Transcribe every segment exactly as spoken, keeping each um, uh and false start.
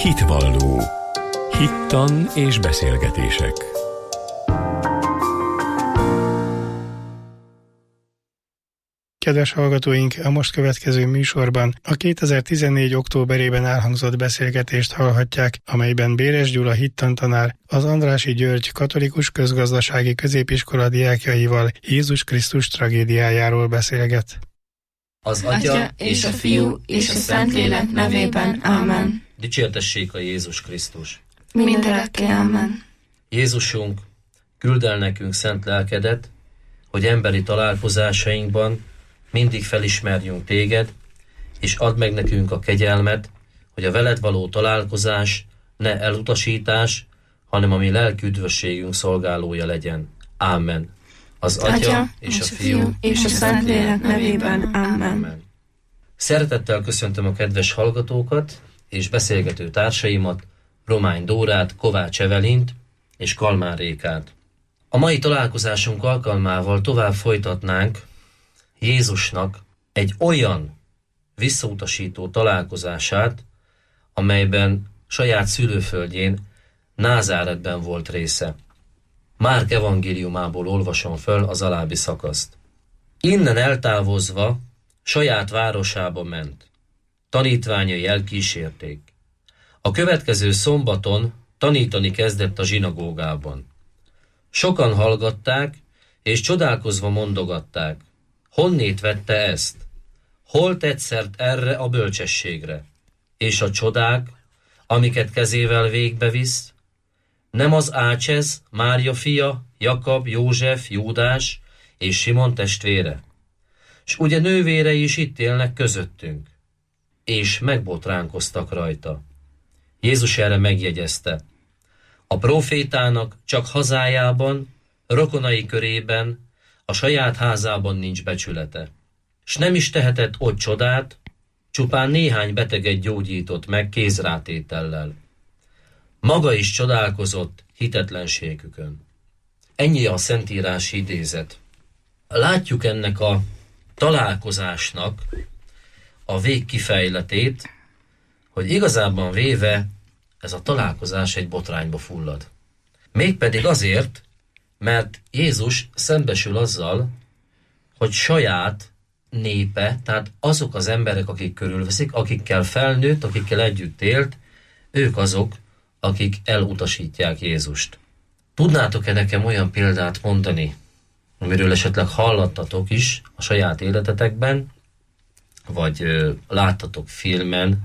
Hitvalló. Hittan és beszélgetések. Kedves hallgatóink, a most következő műsorban a kétezer-tizennégy. októberében elhangzott beszélgetést hallhatják, amelyben Béres Gyula hittantanár az Andrássy György Katolikus Közgazdasági Középiskola diákjaival Jézus Krisztus tragédiájáról beszélget. Az Atya és a Fiú és a Szentlélek nevében. Amen. Dicsértessék a Jézus Krisztus. Mindörökké. Amen. Jézusunk, küld el nekünk szent lelkedet, hogy emberi találkozásainkban mindig felismerjünk téged, és add meg nekünk a kegyelmet, hogy a veled való találkozás ne elutasítás, hanem a mi lelki üdvösségünk szolgálója legyen. Ámen. Az Atya, Atya és a Fiú és a Szentlélek nevében. Amen. Amen. Szeretettel köszöntöm a kedves hallgatókat és beszélgető társaimat, Romány Dórát, Kovács Evelint és Kalmár Rékát. A mai találkozásunk alkalmával tovább folytatnánk Jézusnak egy olyan visszautasító találkozását, amelyben saját szülőföldjén, Názáretben volt része. Márk evangéliumából olvasom föl az alábbi szakaszt. Innen eltávozva saját városába ment. Tanítványai elkísérték. A következő szombaton tanítani kezdett a zsinagógában. Sokan hallgatták, és csodálkozva mondogatták. Honnét vette ezt? Hol tett szert erre a bölcsességre? És a csodák, amiket kezével végbevisz, nem az Ács, Mária fia, Jakab, József, Júdás és Simon testvére? S ugye nővérei is itt élnek közöttünk. És megbotránkoztak rajta. Jézus erre megjegyezte. A prófétának csak hazájában, rokonai körében, a saját házában nincs becsülete. S nem is tehetett ott csodát, csupán néhány beteget gyógyított meg kézrátétellel. Maga is csodálkozott hitetlenségükön. Ennyi a szentírási idézet. Látjuk ennek a találkozásnak a végkifejletét, hogy igazában véve ez a találkozás egy botrányba fullad. Mégpedig azért, mert Jézus szembesül azzal, hogy saját népe, tehát azok az emberek, akik körülveszik, akikkel felnőtt, akikkel együtt élt, ők azok, akik elutasítják Jézust. Tudnátok-e nekem olyan példát mondani, amiről esetleg hallattatok is a saját életetekben, vagy ö, láttatok filmen,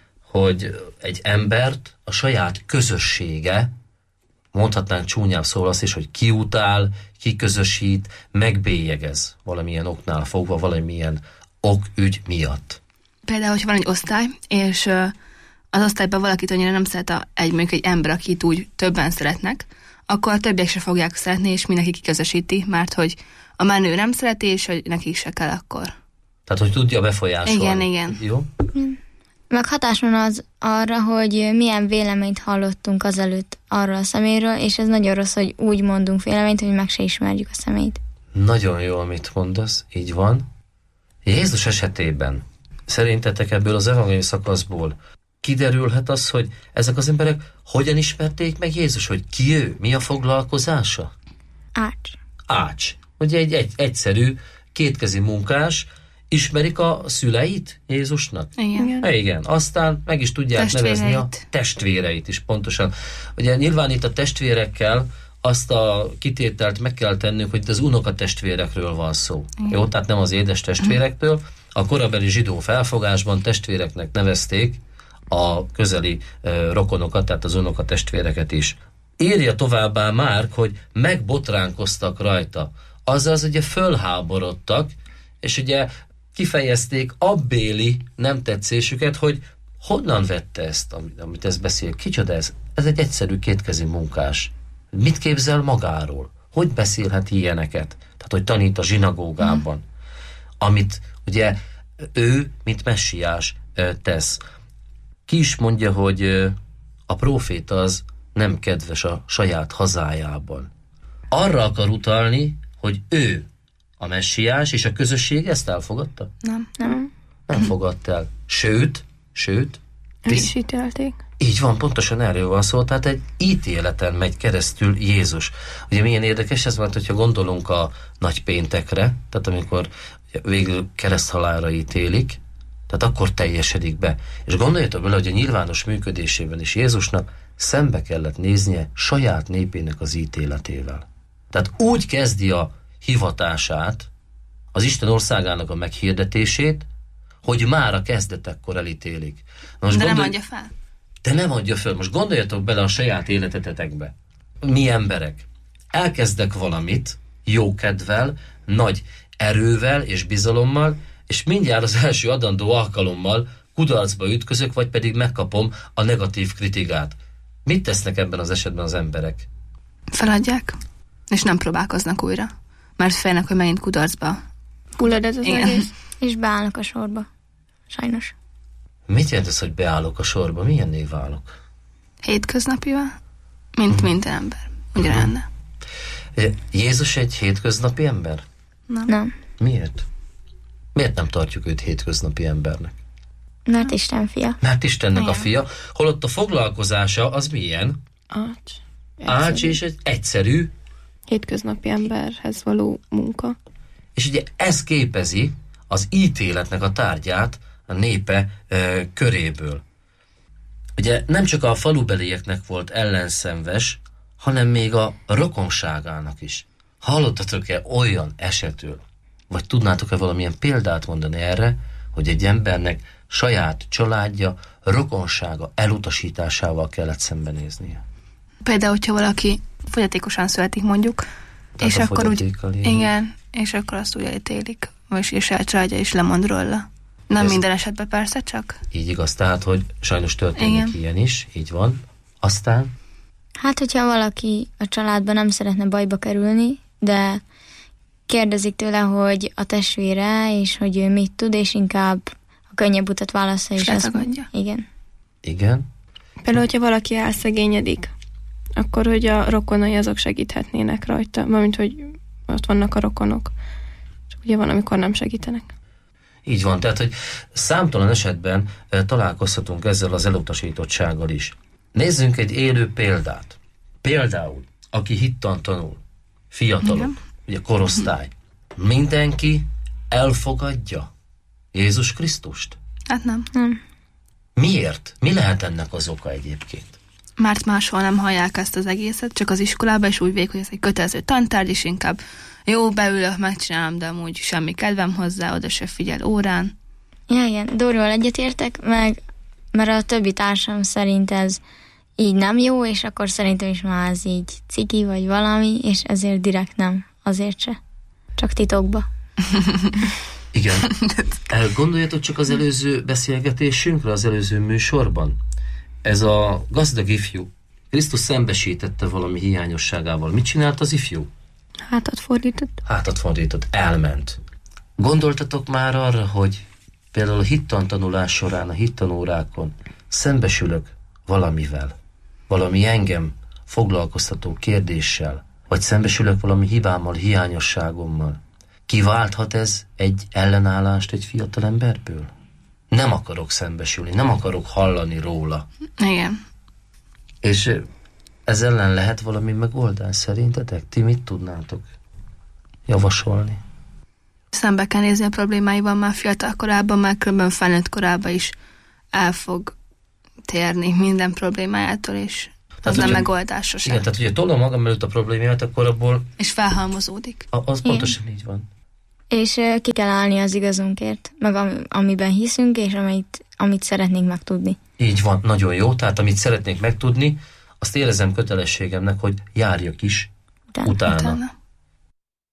hogy egy embert a saját közössége, mondhatnánk csúnyább szól azt is, hogy kiutál, kiközösít, megbélyegez valamilyen oknál fogva, valamilyen okügy miatt. Például, hogyha van egy osztály, és az osztályban valakit annyira nem szeret a, egy, mondjuk egy ember, akit úgy többen szeretnek, akkor a többiek se fogják szeretni, és mindenki kiközösíti, mert hogy a menő nem szereti, és hogy nekik se kell akkor. Tehát, hogy tudja befolyásolni. Igen, igen. Jó? Meg hatás van az arra, hogy milyen véleményt hallottunk azelőtt arról a személyről, és ez nagyon rossz, hogy úgy mondunk véleményt, hogy meg se ismerjük a személyt. Nagyon jó, amit mondasz, így van. Jézus esetében szerintetek ebből az evangéliumi szakaszból kiderülhet az, hogy ezek az emberek hogyan ismerték meg Jézus, hogy ki ő, mi a foglalkozása? Ács. Ács. Ugye egy, egy egyszerű, kétkezi munkás. Ismerik a szüleit Jézusnak? Igen. Ja, igen. Aztán meg is tudják nevezni a testvéreit is pontosan. Ugye nyilván itt a testvérekkel azt a kitételt meg kell tennünk, hogy az unokatestvérekről van szó. Igen. Jó, tehát nem az édes testvérektől. A korabeli zsidó felfogásban testvéreknek nevezték a közeli uh, rokonokat, tehát az unokatestvéreket is. Írja továbbá Márk, hogy megbotránkoztak rajta. Azaz ugye fölháborodtak, és ugye kifejezték abbéli nem tetszésüket, hogy honnan vette ezt, amit, amit ez beszél. Kicsoda ez? Ez egy egyszerű kétkezi munkás. Mit képzel magáról? Hogy beszélhet ilyeneket? Tehát, hogy tanít a zsinagógában. Hmm. Amit ugye ő, mint messiás tesz. Ki is mondja, hogy a próféta az nem kedves a saját hazájában. Arra akar utalni, hogy ő a messiás, és a közösség ezt elfogadta? Nem. Nem. Nem fogadta el. Sőt, sőt, El is ítélték. Így van, pontosan erről van szó, tehát egy ítéleten megy keresztül Jézus. Ugye milyen érdekes ez, mert hogyha gondolunk a nagy péntekre, tehát amikor végül kereszthalálra ítélik, tehát akkor teljesedik be. És gondoljatok bele, hogy a nyilvános működésében is Jézusnak szembe kellett néznie saját népének az ítéletével. Tehát úgy kezdi a hivatását, az Isten országának a meghirdetését, hogy már a kezdetekkor elítélik. Na most de gondolj... nem adja fel. De nem adja föl. Most gondoljatok bele a saját életetekbe. Mi emberek. Elkezdek valamit jókedvel, nagy erővel és bizalommal, és mindjárt az első adandó alkalommal kudarcba ütközök, vagy pedig megkapom a negatív kritikát. Mit tesznek ebben az esetben az emberek? Feladják, és nem próbálkoznak újra. Mert félnek, hogy megint kudarcba. Hullad ez az Igen. egész. És beállnak a sorba. Sajnos. Mit jelent ez, hogy beállok a sorba? Milyen név állok? Hétköznapival, mint Mhm. minden ember. Ugyanenne. Jézus egy hétköznapi ember? Nem. Nem. Miért? Miért nem tartjuk őt hétköznapi embernek? Mert Isten fia. Mert Istennek Igen. a fia, holott a foglalkozása az milyen? Ács. Ács és egy egyszerű, Hétköznapi emberhez való munka. és ugye ez képezi az ítéletnek a tárgyát a népe ö, köréből. Ugye nem csak a falubelieknek volt ellenszenves, hanem még a rokonságának is. Hallottatok-e olyan esetről, vagy tudnátok-e valamilyen példát mondani erre, hogy egy embernek saját családja, rokonsága elutasításával kellett szembenéznie? Például, hogyha valaki fogyatékosan születik mondjuk, Tehát és a akkor úgy, fogyatékkal élő. igen, és akkor azt úgy elítélik, és, és a családja is lemond róla. Nem Ez- minden esetben persze, csak. Így igaz, tehát, hogy sajnos történik Igen. ilyen is, így van. Aztán Hát, hogyha valaki a családban nem szeretne bajba kerülni, de kérdezik tőle, hogy a testvére, és hogy ő mit tud, és inkább a könnyebb utat válaszol, És és azt letagadja. igen. igen, Például, hogyha valaki elszegényedik, akkor, hogy a rokonai azok segíthetnének rajta, mármint, hogy ott vannak a rokonok. Csak ugye van, amikor nem segítenek. így van. Tehát, hogy számtalan esetben e, találkozhatunk ezzel az elutasítottsággal is. Nézzünk egy élő példát. Például, aki hittan tanul, fiatalok, Igen. ugye korosztály, mindenki elfogadja Jézus Krisztust? Hát nem. Nem. Miért? Mi lehet ennek az oka egyébként? Mert máshol nem hallják ezt az egészet, csak az iskolában is úgy vélik, hogy ez egy kötelező tantárgy, és inkább jó, beülök, megcsinálom, de amúgy semmi kedvem hozzá, oda se figyel órán. Ja, igen, Dórival egyetértek, meg mert a többi társam szerint ez így nem jó, és akkor szerintem is már ez így ciki, vagy valami, és ezért direkt nem, azért se. Csak titokba. Igen. Gondoljatok csak az előző beszélgetésünkre, az előző műsorban. Ez a gazdag ifjú. Krisztus szembesítette valami hiányosságával. Mit csinált az ifjú? Hátat fordított. Hátat fordított, elment. Gondoltatok már arra, hogy például a hittantanulás során, a hittanórákon szembesülök valamivel, valami engem foglalkoztató kérdéssel, vagy szembesülök valami hibámmal, hiányosságommal. Kiválthat ez egy ellenállást egy fiatal emberből? Nem akarok szembesülni, nem akarok hallani róla. Igen. És ez ellen lehet valami megoldás szerintetek? Ti mit tudnátok javasolni? Szembe kell nézni a problémáival már fiatal korában, már különben felnőtt korában is el fog térni minden problémájától, és az Tehát, nem hogyha- megoldás sosem. Igen, tehát ugye tolom magam előtt a problémát, akkor abból És felhalmozódik. a- az pontosan így van. És ö, ki kell állni az igazunkért, meg am- amiben hiszünk, és amit, amit szeretnénk megtudni. Így van, nagyon jó. Tehát amit szeretnék megtudni, azt érezem kötelességemnek, hogy járjak is Utána. utána. Utána.